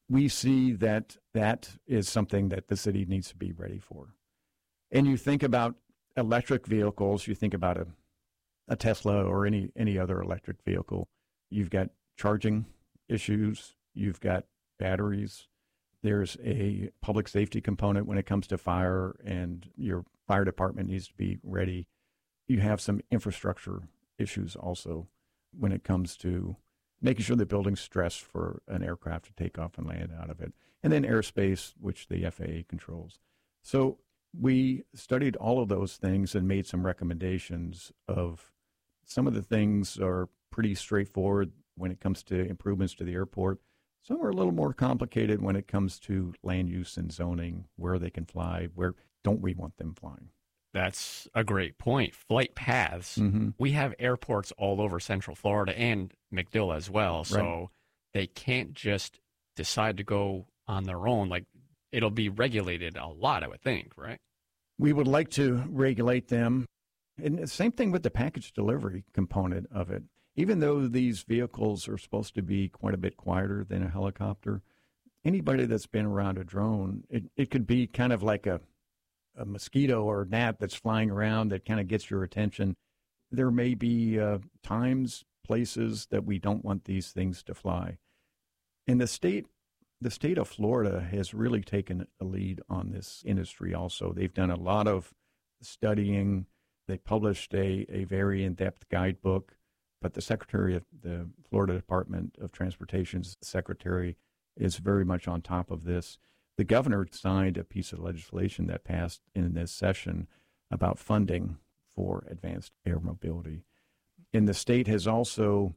we see that that is something that the city needs to be ready for. And you think about electric vehicles, you think about a Tesla or any other electric vehicle. You've got charging issues, you've got batteries. There's a public safety component when it comes to fire, and your fire department needs to be ready. You have some infrastructure issues also when it comes to making sure the building's stressed for an aircraft to take off and land out of it. And then airspace, which the FAA controls. So we studied all of those things and made some recommendations of some of the things are pretty straightforward when it comes to improvements to the airport. Some are a little more complicated when it comes to land use and zoning, where they can fly, where don't we want them flying. That's a great point. Flight paths. Mm-hmm. We have airports all over Central Florida and MacDill as well. So they can't just decide to go on their own. Like, it'll be regulated a lot, I would think, right? We would like to regulate them. And the same thing with the package delivery component of it. Even though these vehicles are supposed to be quite a bit quieter than a helicopter, anybody that's been around a drone, it could be kind of like a mosquito or a gnat that's flying around that kind of gets your attention. There may be times, places that we don't want these things to fly. And the state of Florida has really taken a lead on this industry also. They've done a lot of studying. They published a very in-depth guidebook, but the Secretary of the Florida Department of Transportation's secretary is very much on top of this. The governor signed a piece of legislation that passed in this session about funding for advanced air mobility. And the state has also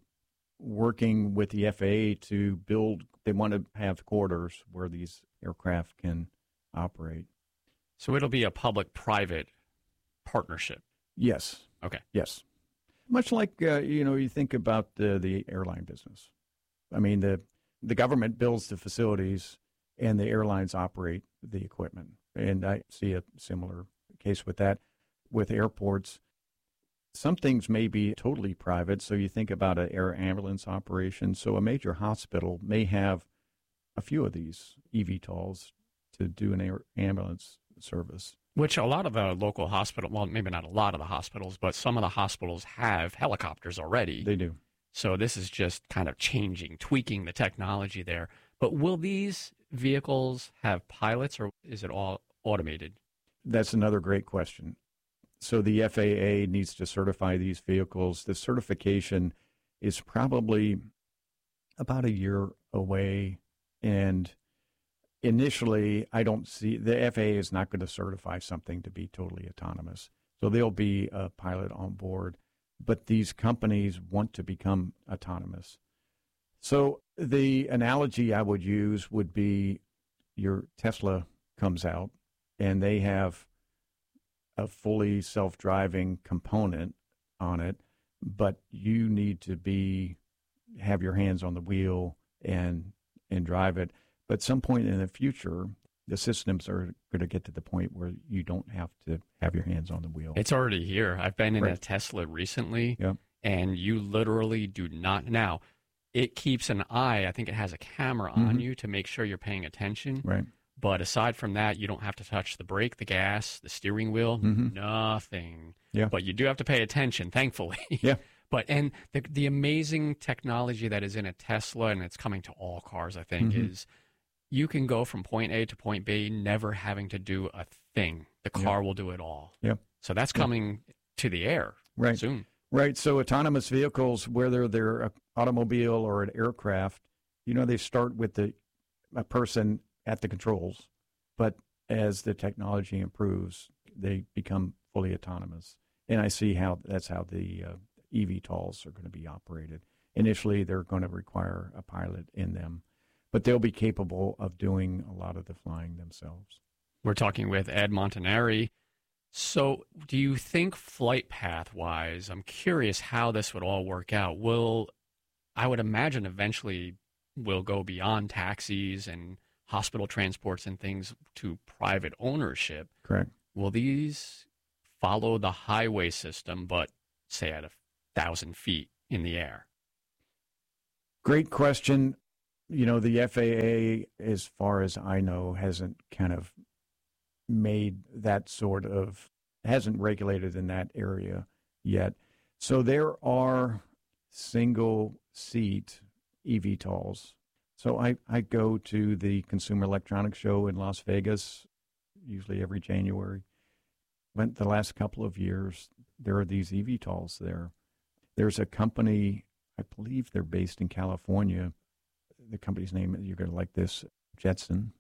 working with the FAA to build, they want to have corridors where these aircraft can operate. So it'll be a public-private partnership? Yes. Okay. Yes. Much like, you think about the airline business. I mean, the government builds the facilities and the airlines operate the equipment. And I see a similar case with that. With airports, some things may be totally private. So you think about an air ambulance operation. So a major hospital may have a few of these eVTOLs to do an air ambulance service. Which a lot of the local hospital, well, maybe not a lot of the hospitals, but some of the hospitals have helicopters already. They do. So this is just kind of tweaking the technology there. But will these vehicles have pilots, or is it all automated? That's another great question. So the FAA needs to certify these vehicles. The certification is probably about a year away. And initially, I don't see, the FAA is not going to certify something to be totally autonomous. So there'll be a pilot on board, but these companies want to become autonomous. So the analogy I would use would be your Tesla comes out and they have a fully self-driving component on it, but you need to have your hands on the wheel and drive it. But at some point in the future, the systems are going to get to the point where you don't have to have your hands on the wheel. It's already here. I've been in a Tesla recently, and you literally do not. Now, it keeps an eye. I think it has a camera on you to make sure you're paying attention. Right. But aside from that, you don't have to touch the brake, the gas, the steering wheel, nothing. Yeah. But you do have to pay attention, thankfully. Yeah. But and the amazing technology that is in a Tesla, and it's coming to all cars, I think, is you can go from point A to point B, never having to do a thing. The car will do it all. Yep. So that's coming to the air soon. Right. So autonomous vehicles, whether they're an automobile or an aircraft, they start with a person at the controls. But as the technology improves, they become fully autonomous. And I see that's how the eVTOLs are going to be operated. Initially, they're going to require a pilot in them, but they'll be capable of doing a lot of the flying themselves. We're talking with Ed Montanari. So do you think flight path-wise, I'm curious how this would all work out. I would imagine eventually we'll go beyond taxis and hospital transports and things to private ownership. Correct. Will these follow the highway system, but say at 1,000 feet in the air? Great question. The FAA, as far as I know, hasn't kind of made that hasn't regulated in that area yet. So there are single seat eVTOLs. So I go to the Consumer Electronics Show in Las Vegas, usually every January. But the last couple of years, there are these eVTOLs there. There's a company, I believe they're based in California. The company's name, you're going to like this, Jetson.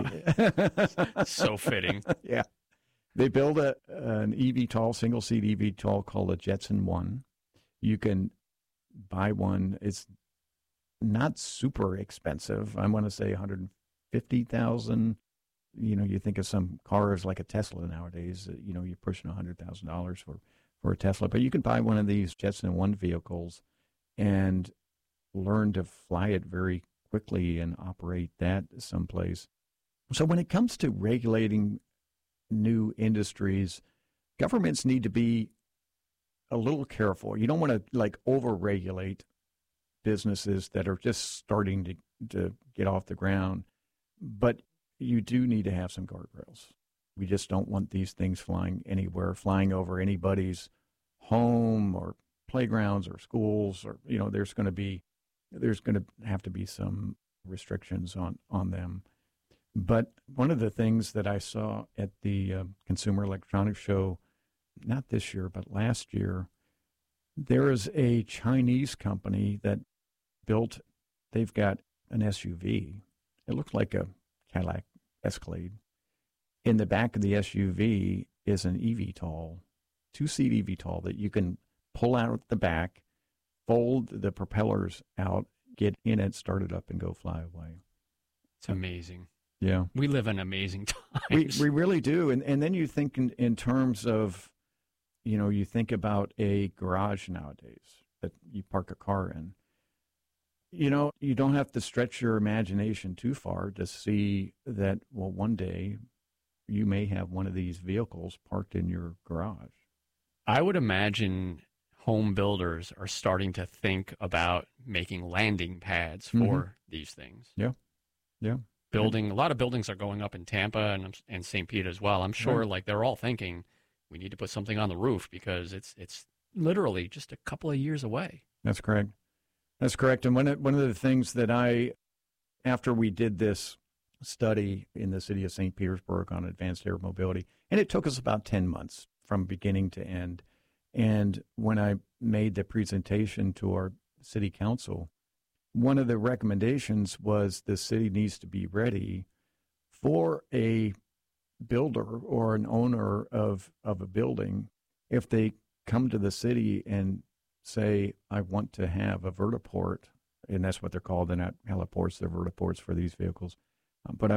So fitting. Yeah. They build an eVTOL, single-seat eVTOL called a Jetson 1. You can buy one. It's not super expensive. I want to say $150,000. You think of some cars like a Tesla nowadays. You're pushing $100,000 for a Tesla. But you can buy one of these Jetson 1 vehicles and learn to fly it very quickly and operate that someplace. So when it comes to regulating new industries, governments need to be a little careful. You don't want to over-regulate businesses that are just starting to get off the ground, but you do need to have some guardrails. We just don't want these things flying anywhere, flying over anybody's home or playgrounds or schools, or there's going to have to be some restrictions on them. But one of the things that I saw at the Consumer Electronics Show, not this year, but last year, there is a Chinese company that they've got an SUV. It looks like a Cadillac Escalade. In the back of the SUV is an eVTOL, two-seat eVTOL that you can pull out the back, fold the propellers out, get in it, start it up, and go fly away. It's amazing. Yeah. We live in amazing times. We really do. And then you think in terms of, you think about a garage nowadays that you park a car in. You don't have to stretch your imagination too far to see that, well, one day you may have one of these vehicles parked in your garage. I would imagine home builders are starting to think about making landing pads for these things. Yeah. Yeah. A lot of buildings are going up in Tampa and St. Pete as well. I'm sure they're all thinking we need to put something on the roof because it's literally just a couple of years away. That's correct. That's correct. And one of the things that after we did this study in the city of St. Petersburg on advanced air mobility, and it took us about 10 months from beginning to end. And when I made the presentation to our city council, one of the recommendations was the city needs to be ready for a builder or an owner of a building. If they come to the city and say, I want to have a vertiport, and that's what they're called, they're not heliports, they're vertiports for these vehicles. But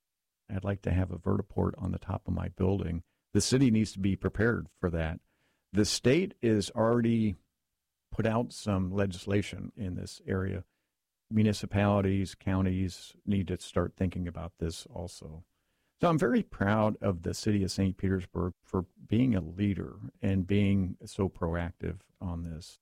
I'd like to have a vertiport on the top of my building. The city needs to be prepared for that. The state is already put out some legislation in this area. Municipalities, counties need to start thinking about this also. So I'm very proud of the city of St. Petersburg for being a leader and being so proactive on this.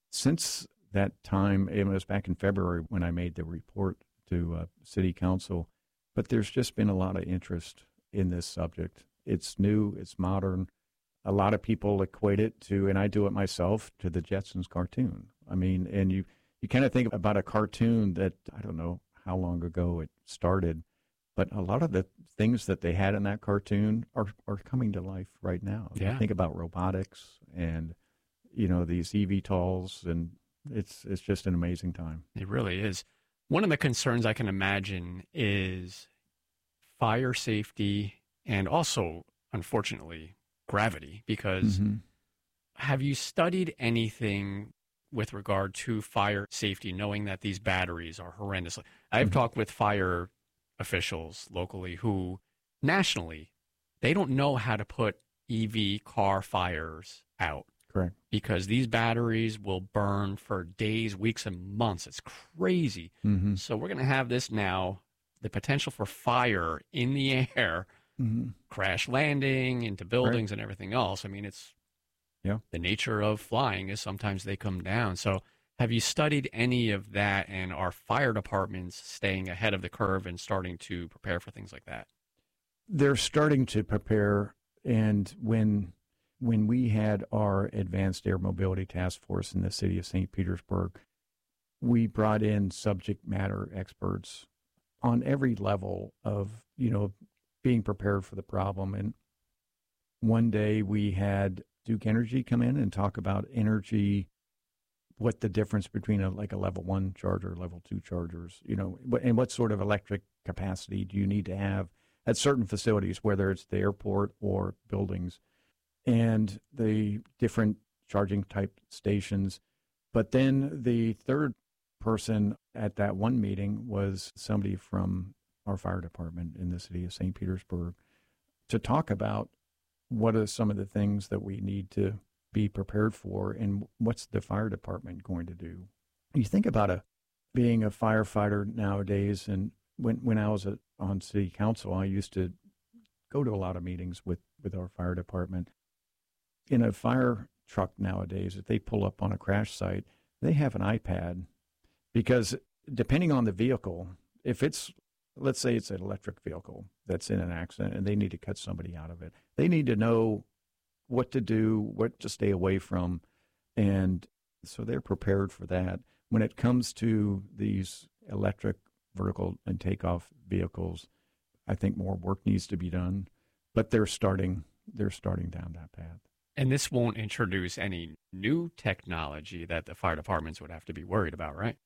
Since that time, it was back in February when I made the report to city council, but there's just been a lot of interest in this subject. It's new, it's modern. A lot of people equate it to, and I do it myself, to the Jetsons cartoon. I mean, and you kind of think about a cartoon that, I don't know how long ago it started, but a lot of the things that they had in that cartoon are coming to life right now. Yeah. Think about robotics and, these eVTOLs, and it's just an amazing time. It really is. One of the concerns I can imagine is fire safety and also, unfortunately, gravity, because have you studied anything with regard to fire safety, knowing that these batteries are horrendous? I've talked with fire officials locally who, nationally, they don't know how to put EV car fires out. Correct. Because these batteries will burn for days, weeks, and months. It's crazy. So we're going to have this now, the potential for fire in the air, crash landing into buildings and everything else. I mean, it's the nature of flying is sometimes they come down. So Have you studied any of that, and are fire departments staying ahead of the curve and starting to prepare for things like that? They're starting to prepare, and when we had our Advanced Air Mobility Task Force in the city of St. Petersburg, we brought in subject matter experts on every level of, being prepared for the problem. And one day we had Duke Energy come in and talk about energy, what the difference between a level 1 charger, level 2 chargers, and what sort of electric capacity do you need to have at certain facilities, whether it's the airport or buildings, and the different charging type stations. But then the third person at that one meeting was somebody from our fire department in the city of St. Petersburg to talk about what are some of the things that we need to be prepared for and what's the fire department going to do. You think about being a firefighter nowadays, and when I was on city council, I used to go to a lot of meetings with our fire department. In a fire truck nowadays, if they pull up on a crash site, they have an iPad, because depending on the vehicle, if it's, let's say it's an electric vehicle that's in an accident and they need to cut somebody out of it, they need to know what to do, what to stay away from. And so they're prepared for that. When it comes to these electric vertical and takeoff vehicles, I think more work needs to be done, but they're starting down that path. And this won't introduce any new technology that the fire departments would have to be worried about, right?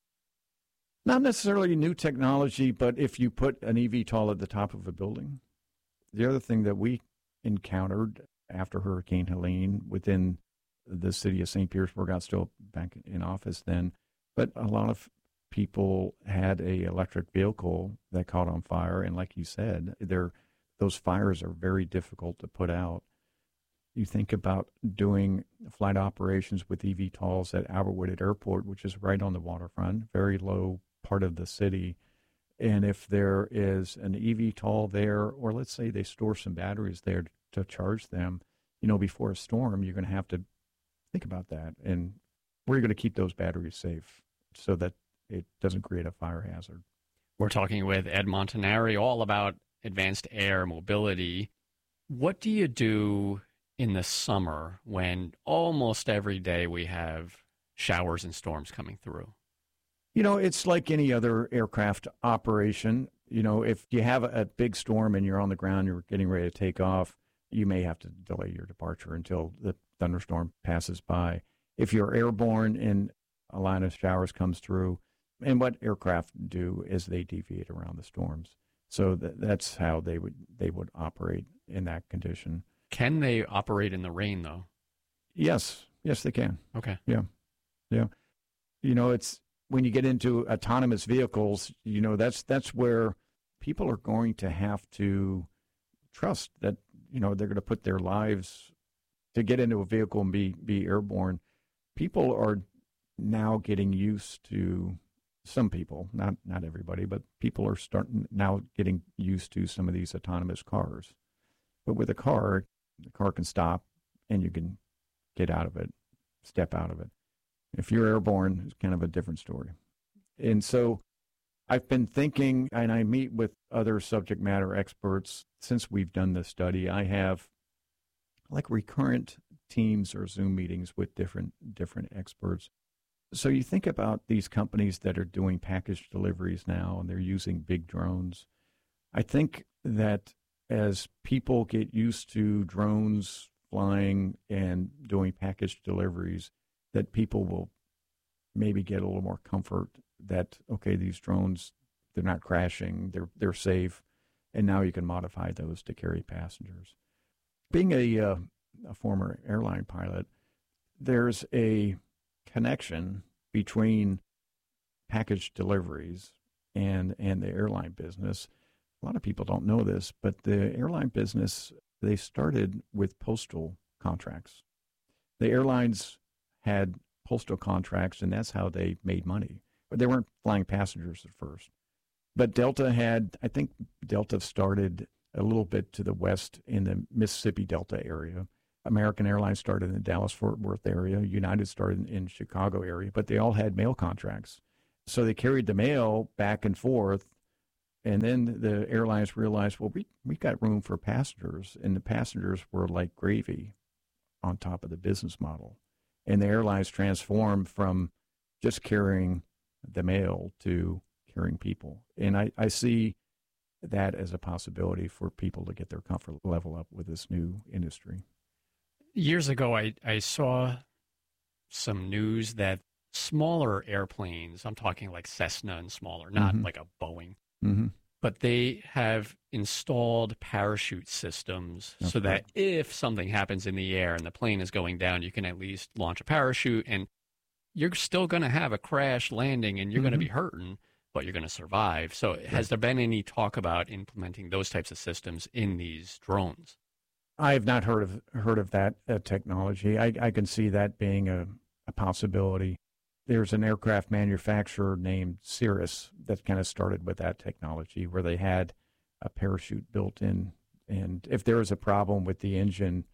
Not necessarily new technology, but if you put an eVTOL at the top of a building. The other thing that we encountered after Hurricane Helene within the city of St. Petersburg, I was still back in office then, but a lot of people had a electric vehicle that caught on fire. And like you said, those fires are very difficult to put out. You think about doing flight operations with eVTOLs at Albert Woodard Airport, which is right on the waterfront, very low part of the city. And if there is an eVTOL there, or let's say they store some batteries there to charge them, before a storm, you're going to have to think about that. And where are you going to keep those batteries safe so that it doesn't create a fire hazard? We're talking with Ed Montanari all about advanced air mobility. What do you do in the summer when almost every day we have showers and storms coming through? It's like any other aircraft operation. If you have a big storm and you're on the ground, you're getting ready to take off, you may have to delay your departure until the thunderstorm passes by. If you're airborne and a line of showers comes through, and what aircraft do is they deviate around the storms. So that's how they would operate in that condition. Can they operate in the rain, though? Yes, they can. Okay. Yeah. It's when you get into autonomous vehicles, that's where people are going to have to trust that, they're going to put their lives to get into a vehicle and be airborne. People are now getting used to, some people, not everybody, but people are now getting used to some of these autonomous cars. But with a car, the car can stop and you can get out of it, step out of it. If you're airborne, it's kind of a different story. And so I've been thinking, and I meet with other subject matter experts since we've done this study. I have like recurrent Teams or Zoom meetings with different experts. So you think about these companies that are doing package deliveries now, and they're using big drones. I think that as people get used to drones flying and doing package deliveries, that people will maybe get a little more comfort that, okay, these drones, they're not crashing, they're safe, and now you can modify those to carry passengers. Being a former airline pilot, there's a connection between package deliveries and the airline business. A lot of people don't know this, but the airline business, they started with postal contracts. The airlines had postal contracts, and that's how they made money. But they weren't flying passengers at first. But I think Delta started a little bit to the west in the Mississippi Delta area. American Airlines started in the Dallas-Fort Worth area. United started in Chicago area, but they all had mail contracts. So they carried the mail back and forth, and then the airlines realized, well, we got room for passengers, and the passengers were like gravy on top of the business model. And the airlines transformed from just carrying the mail to carrying people. And I see that as a possibility for people to get their comfort level up with this new industry. Years ago, I saw some news that smaller airplanes, I'm talking like Cessna and smaller, not like a Boeing, but they have installed parachute systems so that if something happens in the air and the plane is going down, you can at least launch a parachute, and you're still going to have a crash landing and you're going to be hurting, but you're going to survive. So has there been any talk about implementing those types of systems in these drones? I have not heard of that technology. I can see that being a possibility. There's an aircraft manufacturer named Cirrus that kind of started with that technology, where they had a parachute built in, and if there was a problem with the engine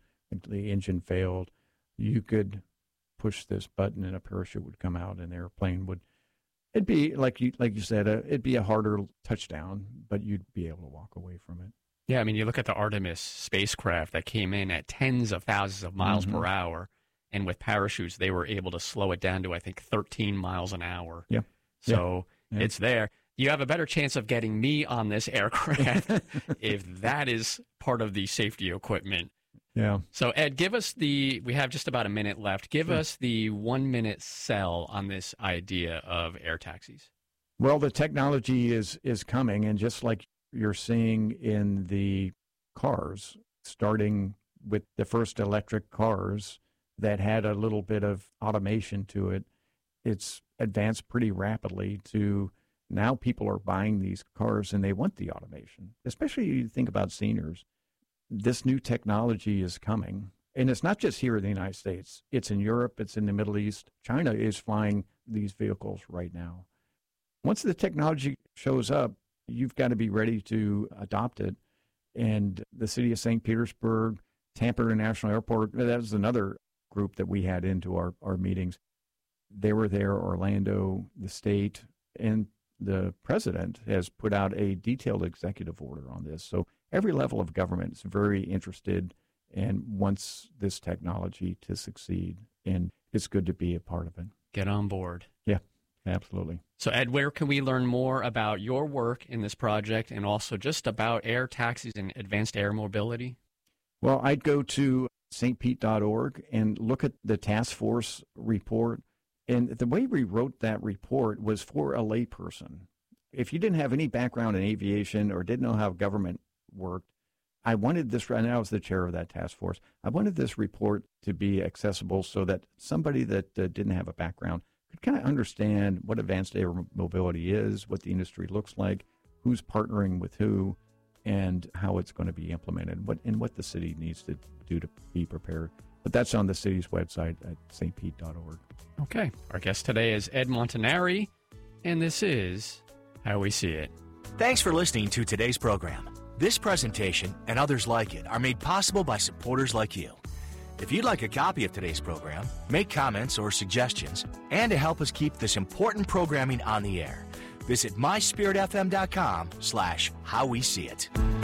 failed, you could push this button and a parachute would come out, and the airplane would. It'd be like you said, it'd be a harder touchdown, but you'd be able to walk away from it. Yeah, I mean, you look at the Artemis spacecraft that came in at tens of thousands of miles per hour, and with parachutes, they were able to slow it down to, I think, 13 miles an hour. Yeah. So it's there. You have a better chance of getting me on this aircraft if that is part of the safety equipment. Yeah. So, Ed, we have just about a minute left. Give us the 1 minute sell on this idea of air taxis. Well, the technology is coming, and just like you're seeing in the cars, starting with the first electric cars that had a little bit of automation to it, it's advanced pretty rapidly to now people are buying these cars and they want the automation, especially you think about seniors. This new technology is coming, and it's not just here in the United States. It's in Europe, it's in the Middle East. China is flying these vehicles right now. Once the technology shows up, you've got to be ready to adopt it. And the city of St. Petersburg, Tampa International Airport, that was another group that we had into our meetings. They were there, Orlando, the state, and the president has put out a detailed executive order on this. So every level of government is very interested and wants this technology to succeed, and it's good to be a part of it. Get on board. Yeah, absolutely. So, Ed, where can we learn more about your work in this project and also just about air taxis and advanced air mobility? Well, I'd go to stpete.org and look at the task force report. And the way we wrote that report was for a layperson. If you didn't have any background in aviation or didn't know how government worked, I wanted this, and I was the chair of that task force, I wanted this report to be accessible so that somebody that didn't have a background could kind of understand what advanced air mobility is, what the industry looks like, who's partnering with who, and how it's going to be implemented, what the city needs to do to be prepared. But that's on the city's website at stpete.org. Okay. Our guest today is Ed Montanari, and this is How We See It. Thanks for listening to today's program. This presentation and others like it are made possible by supporters like you. If you'd like a copy of today's program, make comments or suggestions, and to help us keep this important programming on the air, visit myspiritfm.com/howweseeit.